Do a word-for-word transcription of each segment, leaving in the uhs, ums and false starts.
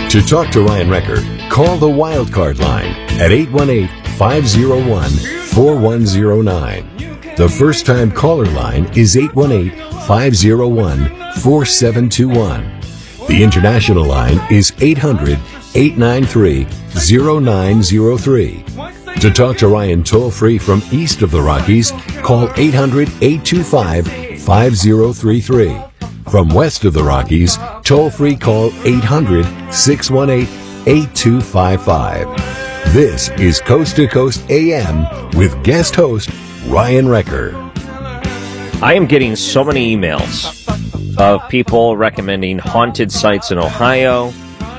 To talk to Ryan Recker, call the Wildcard line at eight one eight, five oh one, four one oh nine. The first-time caller line is eight one eight, five oh one, four seven two one. The international line is eight hundred, eight nine three, oh nine oh three. To talk to Ryan toll-free from east of the Rockies, call eight hundred, eight two five, five oh three three. From west of the Rockies, toll-free call eight hundred, six one eight, eight two five five. This is Coast to Coast A M with guest host Ryan Recker. I am getting so many emails of people recommending haunted sites in Ohio.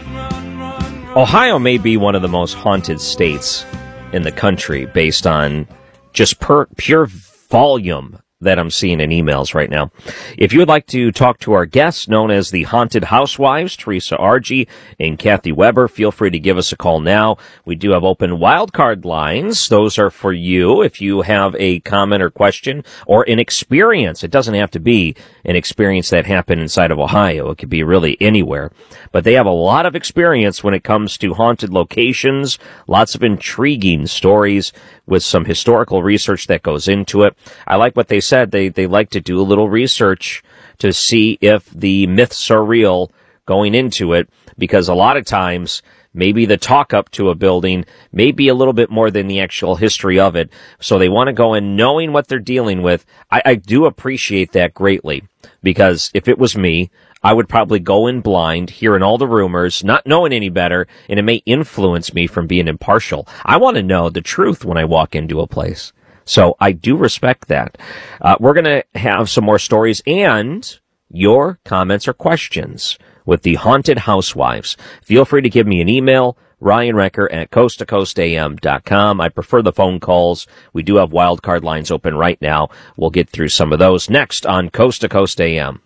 Ohio may be one of the most haunted states in the country based on just per, pure volume that I'm seeing in emails right now. If you would like to talk to our guests, known as the Haunted Housewives, Teresa Argy and Kathy Weber, feel free to give us a call now. We do have open wildcard lines. Those are for you if you have a comment or question or an experience. It doesn't have to be an experience that happened inside of Ohio. It could be really anywhere. But they have a lot of experience when it comes to haunted locations, lots of intriguing stories with some historical research that goes into it. I like what they said. They they like to do a little research to see if the myths are real going into it, because a lot of times maybe the talk up to a building may be a little bit more than the actual history of it. So they want to go in knowing what they're dealing with. I, I do appreciate that greatly, because if it was me, I would probably go in blind, hearing all the rumors, not knowing any better, and it may influence me from being impartial. I want to know the truth when I walk into a place. So I do respect that. Uh, we're going to have some more stories and your comments or questions with the Haunted Housewives. Feel free to give me an email, Ryan Recker at coast to coast a m dot com. I prefer the phone calls. We do have wildcard lines open right now. We'll get through some of those next on Coast to Coast A M.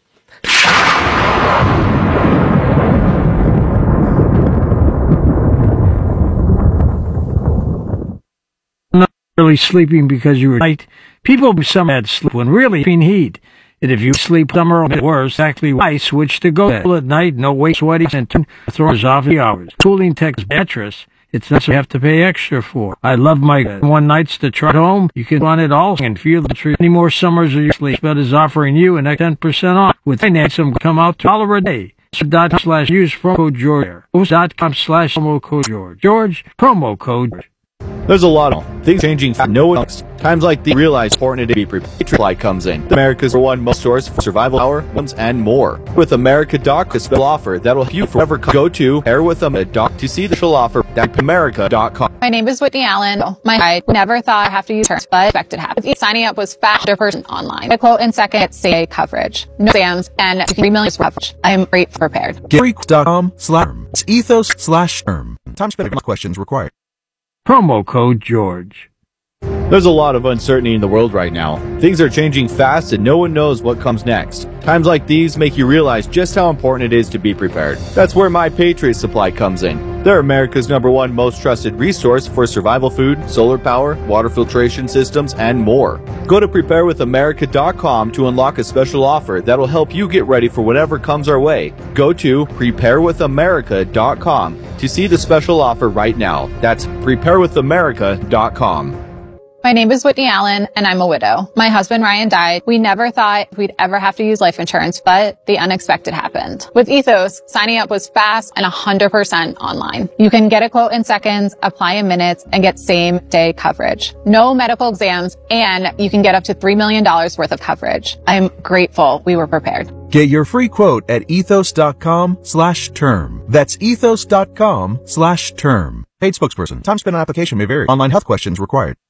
Not really sleeping because you were night. People some had sleep when really in heat. And if you sleep summer or worse, exactly why switch to go at night, no way sweaty and turn throws off the hours. Cooling Tech's mattress. It's not so you have to pay extra for. I love my one nights to try at home. You can run it all and feel the tree. Any more summers or your sleep bed is offering you an ten percent off with finance. Some come out to dollar a day. So dot com slash use promo code George. Dot com slash promo code George. George promo code George. There's a lot of things changing. No one else. Times like the realize important to be prepared. Supply comes in. America's number one most source for survival hour ones and more. With America Doc, a special offer that'll help you forever. Go to Air with a Doc to see the special offer at America dot com. My name is Whitney Allen. My I never thought I'd have to use terms, but expected happen. Signing up was faster person online. A quote in second, it's C A coverage, no exams, and three million coverage. I am great prepared. Gary dot com slash it's ethos slash term. Time spent questions required. Promo code George. There's a lot of uncertainty in the world right now. Things are changing fast and no one knows what comes next. Times like these make you realize just how important it is to be prepared. That's where My Patriot Supply comes in. They're America's number one most trusted resource for survival food, solar power, water filtration systems, and more. Go to prepare with America dot com to unlock a special offer that'll help you get ready for whatever comes our way. Go to prepare with America dot com to see the special offer right now. That's prepare with America dot com. My name is Whitney Allen, and I'm a widow. My husband, Ryan, died. We never thought we'd ever have to use life insurance, but the unexpected happened. With Ethos, signing up was fast and one hundred percent online. You can get a quote in seconds, apply in minutes, and get same-day coverage. No medical exams, and you can get up to three million dollars worth of coverage. I'm grateful we were prepared. Get your free quote at ethos dot com slash term. That's ethos dot com slash term. Paid spokesperson. Time spent on application may vary. Online health questions required.